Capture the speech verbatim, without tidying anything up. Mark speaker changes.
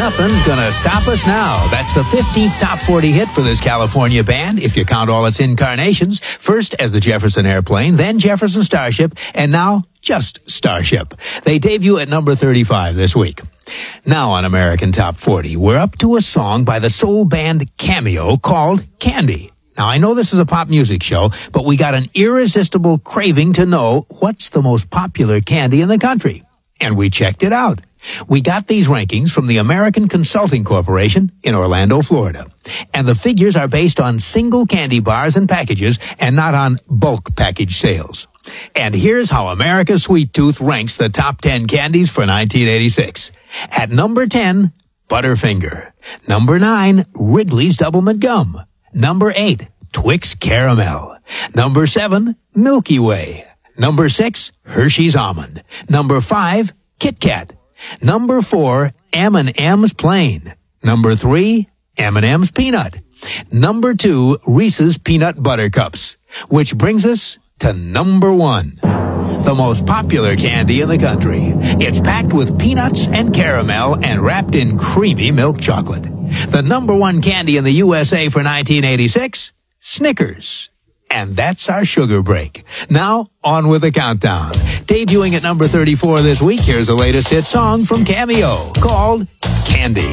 Speaker 1: Nothing's gonna stop us now. That's the fifteenth top forty hit for this California band, if you count all its incarnations. First as the Jefferson Airplane, then Jefferson Starship, and now just Starship. They debut at number thirty-five this week. Now on American Top forty, we're up to a song by the soul band Cameo called Candy. Now, I know this is a pop music show, but we got an irresistible craving to know what's the most popular candy in the country. And we checked it out. We got these rankings from the American Consulting Corporation in Orlando, Florida. And the figures are based on single candy bars and packages and not on bulk package sales. And here's how America's Sweet Tooth ranks the top ten candies for nineteen eighty-six. At number ten, Butterfinger. Number nine, Wrigley's Doublemint Gum. Number eight, Twix Caramel. Number seven, Milky Way. Number six, Hershey's Almond. Number five, Kit Kat. Number four, M and M's Plain. Number three, M and M's Peanut. Number two, Reese's Peanut Butter Cups. Which brings us to number one, the most popular candy in the country. It's packed with peanuts and caramel and wrapped in creamy milk chocolate. The number one candy in the U S A for nineteen eighty-six, Snickers. And that's our sugar break. Now, on with the countdown. Debuting at number thirty-four this week, here's the latest hit song from Cameo called Candy.